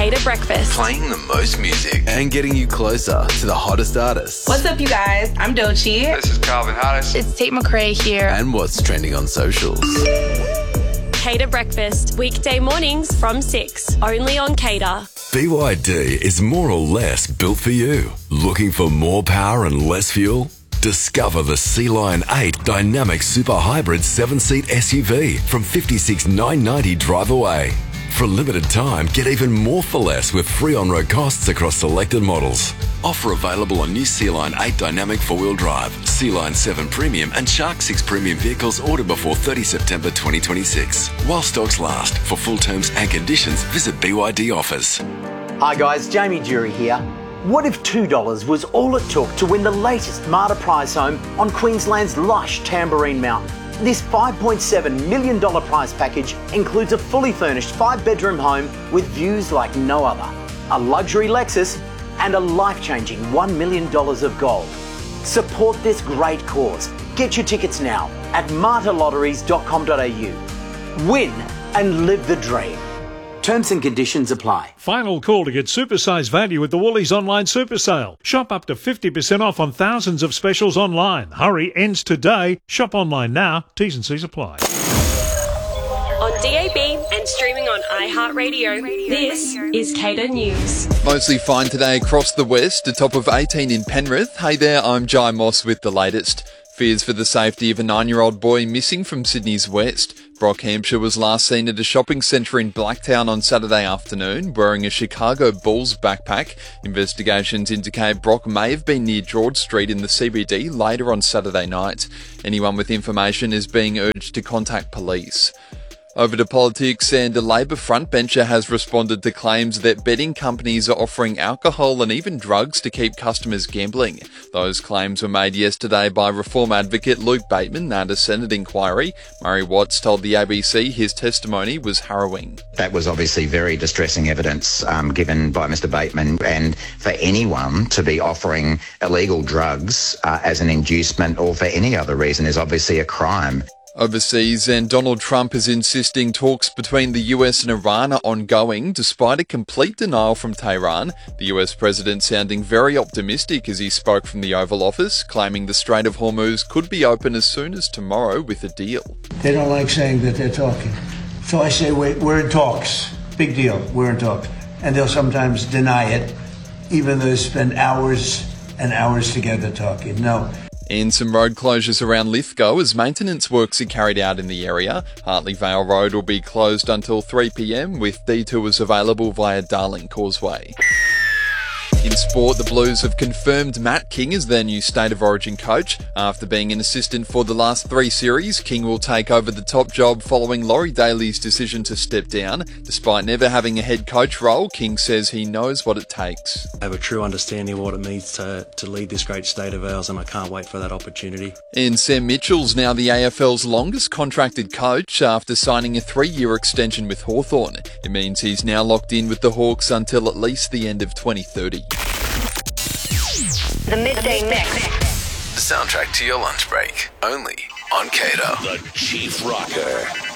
Cater Breakfast. Playing the most music and getting you closer to the hottest artists. What's up, you guys? I'm Doechii. This is Calvin Harris. It's Tate McRae here. And what's trending on socials. Cater Breakfast, weekday mornings from 6, only on Cater. BYD is more or less built for you. Looking for more power and less fuel? Discover the Sea Lion 8 Dynamic Super Hybrid 7-seat SUV from $56,990 drive away. For a limited time, get even more for less with free on-road costs across selected models. Offer available on new Sea Lion 8 Dynamic 4-wheel drive, Sea Lion 7 Premium and Shark 6 Premium vehicles ordered before 30 September 2026. While stocks last. For full terms and conditions, visit BYD offers. Hi guys, Jamie Durie here. What if $2 was all it took to win the latest Marta prize home on Queensland's lush Tamborine Mountain? This $5.7 million prize package includes a fully furnished 5-bedroom home with views like no other, a luxury Lexus, and a life-changing $1 million of gold. Support this great cause. Get your tickets now at martalotteries.com.au. Win and live the dream. Terms and conditions apply. Final call to get supersized value with the Woolies online super sale. Shop up to 50% off on thousands of specials online. Hurry, ends today. Shop online now. T's and C's apply. On DAB and streaming on iHeartRadio, this is Cater News. Mostly fine today across the west, a top of 18 in Penrith. Hey there, I'm Jai Moss with the latest. Fears for the safety of a 9-year-old boy missing from Sydney's west. Brock Hampshire was last seen at a shopping centre in Blacktown on Saturday afternoon, wearing a Chicago Bulls backpack. Investigations indicate Brock may have been near George Street in the CBD later on Saturday night. Anyone with information is being urged to contact police. Over to politics, and a Labor frontbencher has responded to claims that betting companies are offering alcohol and even drugs to keep customers gambling. Those claims were made yesterday by Reform advocate Luke Bateman at a Senate inquiry. Murray Watts told the ABC his testimony was harrowing. That was obviously very distressing evidence given by Mr Bateman, and for anyone to be offering illegal drugs as an inducement or for any other reason is obviously a crime. Overseas, and Donald Trump is insisting talks between the US and Iran are ongoing despite a complete denial from Tehran. The US president sounding very optimistic as he spoke from the Oval Office, claiming the Strait of Hormuz could be open as soon as tomorrow with a deal. They don't like saying that they're talking. So I say, wait, we're in talks. Big deal, we're in talks. And they'll sometimes deny it, even though they spend hours and hours together talking. No. And some road closures around Lithgow as maintenance works are carried out in the area. Hartley Vale Road will be closed until 3 p.m, with detours available via Darling Causeway. In sport, the Blues have confirmed Matt King as their new State of Origin coach. After being an assistant for the last 3 series, King will take over the top job following Laurie Daly's decision to step down. Despite never having a head coach role, King says he knows what it takes. I have a true understanding of what it means to lead this great state of ours, and I can't wait for that opportunity. And Sam Mitchell's now the AFL's longest contracted coach after signing a 3-year extension with Hawthorn. It means he's now locked in with the Hawks until at least the end of 2030. The Midday Mix. The soundtrack to your lunch break, only on Cater. The Chief Rocker.